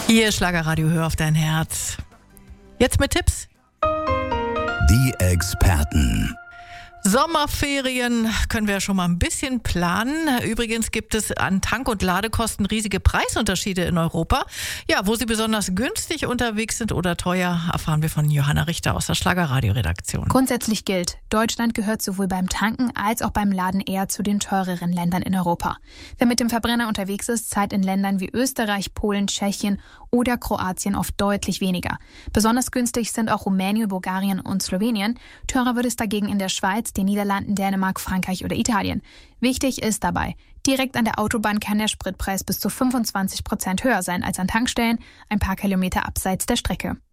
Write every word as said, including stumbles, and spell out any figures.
Hier Schlagerradio, hör auf dein Herz. Jetzt mit Tipps. Die Experten. Sommerferien können wir ja schon mal ein bisschen planen. Übrigens gibt es an Tank- und Ladekosten riesige Preisunterschiede in Europa. Ja, wo sie besonders günstig unterwegs sind oder teuer, erfahren wir von Johanna Richter aus der Schlagerradio-Redaktion. Grundsätzlich gilt, Deutschland gehört sowohl beim Tanken als auch beim Laden eher zu den teureren Ländern in Europa. Wer mit dem Verbrenner unterwegs ist, zahlt in Ländern wie Österreich, Polen, Tschechien oder Kroatien oft deutlich weniger. Besonders günstig sind auch Rumänien, Bulgarien und Slowenien. Teurer wird es dagegen in der Schweiz, den Niederlanden, Dänemark, Frankreich oder Italien. Wichtig ist dabei, direkt an der Autobahn kann der Spritpreis bis zu fünfundzwanzig Prozent höher sein als an Tankstellen, ein paar Kilometer abseits der Strecke.